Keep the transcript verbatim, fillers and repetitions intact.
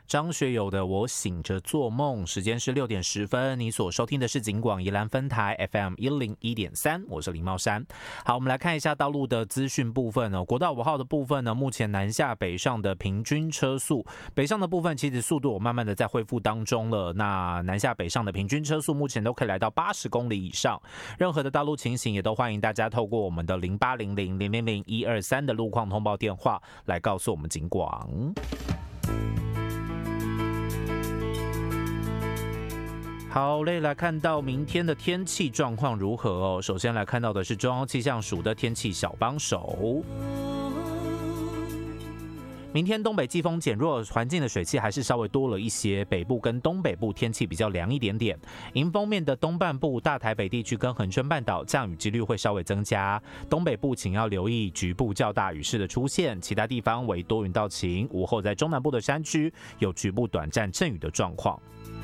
张学友的《我醒着做梦》，时间是六点十分。你所收听的是警广宜兰分台 F M 一零一点三，我是林茂山。好，我们来看一下道路的资讯部分哦。国道五号的部分呢，目前南下北上的平均车速，北上的部分其实速度慢慢的在恢复当中了。那南下北上的平均车速目前都可以来到八十公里以上。任何的道路情形也都欢迎大家透过我们的零八零零零零零一二三的路况通报电话来告诉我们警广。好嘞，来看到明天的天气状况如何哦。首先来看到的是中央气象署的天气小帮手。明天东北季风减弱，环境的水汽还是稍微多了一些，北部跟东北部天气比较凉一点点。迎风面的东半部、大台北地区跟恒春半岛降雨几率会稍微增加，东北部请要留意局部较大雨势的出现，其他地方为多云到晴，午后在中南部的山区有局部短暂阵雨的状况。